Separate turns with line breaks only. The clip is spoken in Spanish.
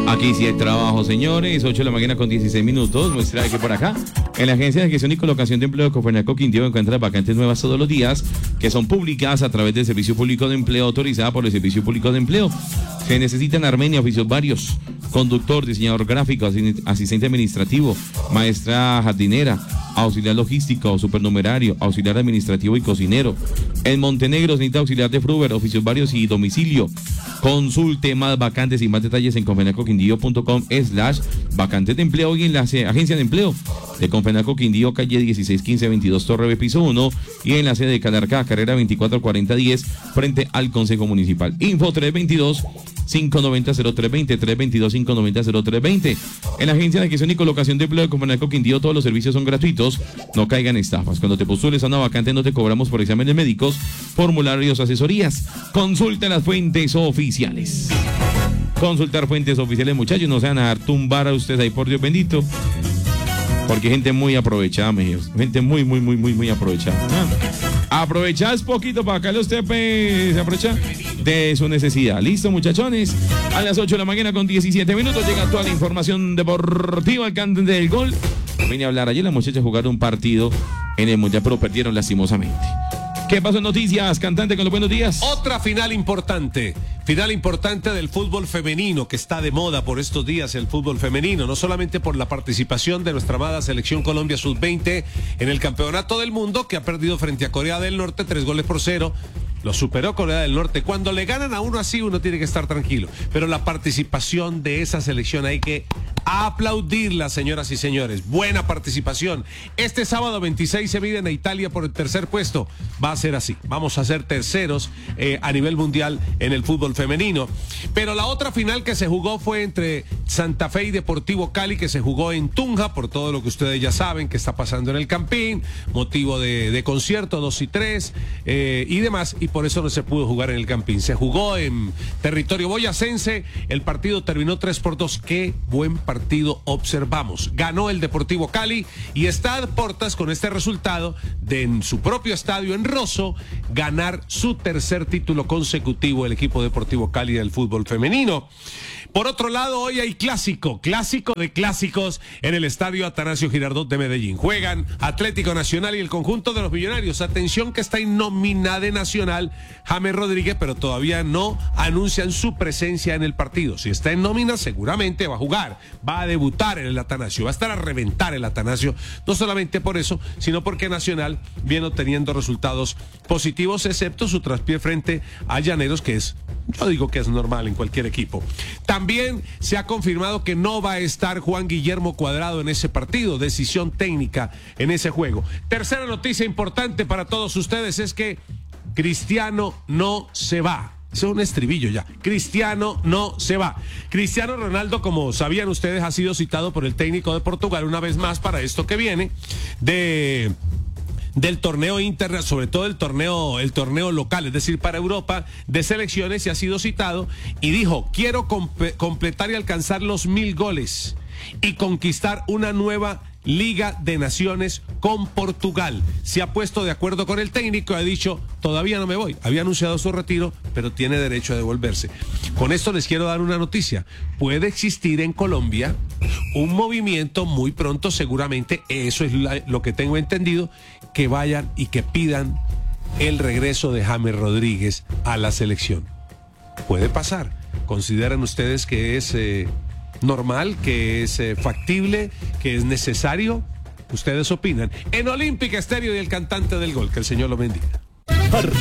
Aquí sí hay trabajo, señores. 8 de la mañana con 16 minutos. Muestra que por acá, en la Agencia de Gestión y Colocación de Empleo de Confenaco Quindío encuentra vacantes nuevas todos los días que son publicadas a través del Servicio Público de Empleo autorizada por el Servicio Público de Empleo. Se necesitan Armenia, oficios varios, conductor, diseñador gráfico, asistente administrativo, maestra jardinera, auxiliar logístico, supernumerario, auxiliar administrativo y cocinero. En Montenegro se necesita auxiliar de Fruber, oficios varios y domicilio. Consulte más vacantes y más detalles en confenacoquindío.com/vacantes de empleo y en la agencia de empleo de Confenaco Quindío, calle 161522, Torre B, piso 1, y en la sede de Calarcá, carrera 244010, frente al Consejo Municipal. Info 322-590-0320, 322-590-0320. En la Agencia de Gestión y Colocación de Empleo de Confenaco Quindío todos los servicios son gratuitos, no caigan estafas. Cuando te postules a una vacante no te cobramos por exámenes médicos, formularios, asesorías. Consulta las fuentes oficiales. Consultar fuentes oficiales, muchachos, no se van a dar tumbar a ustedes ahí, por Dios bendito. Porque hay gente muy aprovechada, mejidos. Gente muy aprovechada. Aprovechad poquito para que usted se aprovecha de su necesidad. Listo, muchachones. A las 8 de la mañana con 17 minutos llega toda la información deportiva al cantante del gol. Vine a hablar ayer, las muchachas jugaron un partido en el Mundial, pero perdieron lastimosamente. ¿Qué pasó en noticias, cantante, con los buenos días?
Otra final importante del fútbol femenino, que está de moda por estos días el fútbol femenino, no solamente por la participación de nuestra amada selección Colombia Sub-20 en el Campeonato del Mundo, que ha perdido frente a Corea del Norte 3-0. Lo superó Corea del Norte. Cuando le ganan a uno así, uno tiene que estar tranquilo. Pero la participación de esa selección hay que aplaudirla, señoras y señores. Buena participación. Este sábado 26 se miden a Italia por el tercer puesto. Va a ser así. Vamos a ser terceros a nivel mundial en el fútbol femenino. Pero la otra final que se jugó fue entre Santa Fe y Deportivo Cali, que se jugó en Tunja, por todo lo que ustedes ya saben que está pasando en el Campín, motivo de concierto 2 y 3 y demás, y por eso no se pudo jugar en el Campín. Se jugó en territorio boyacense, el partido terminó 3-2. Qué buen partido observamos. Ganó el Deportivo Cali y está a portas con este resultado de en su propio estadio en Rosso ganar su tercer título consecutivo el equipo Deportivo Cali del fútbol femenino. Por otro lado, hoy hay clásico de clásicos en el estadio Atanasio Girardot de Medellín. Juegan Atlético Nacional y el conjunto de los Millonarios. Atención que está en nómina de Nacional James Rodríguez, pero todavía no anuncian su presencia en el partido. Si está en nómina, seguramente va a jugar, va a debutar en el Atanasio, va a estar a reventar el Atanasio, no solamente por eso, sino porque Nacional viene obteniendo resultados positivos, excepto su traspié frente a Llaneros, que es, yo digo que es normal en cualquier equipo. También se ha confirmado que no va a estar Juan Guillermo Cuadrado en ese partido, decisión técnica en ese juego. Tercera noticia importante para todos ustedes es que Cristiano no se va. Eso es un estribillo ya. Cristiano no se va. Cristiano Ronaldo, como sabían ustedes, ha sido citado por el técnico de Portugal una vez más para esto que viene del torneo internacional, sobre todo el torneo local, es decir, para Europa, de selecciones, y ha sido citado y dijo: quiero completar y alcanzar los 1000 goles y conquistar una nueva Liga de Naciones con Portugal. Se ha puesto de acuerdo con el técnico y ha dicho: todavía no me voy. Había anunciado su retiro, pero tiene derecho a devolverse. Con esto les quiero dar una noticia. Puede existir en Colombia un movimiento muy pronto, seguramente, eso es lo que tengo entendido, que vayan y que pidan el regreso de James Rodríguez a la selección. Puede pasar. ¿Consideran ustedes que es normal, que es factible, que es necesario? Ustedes opinan. En Olímpica Estéreo y el cantante del gol, que el Señor lo bendiga.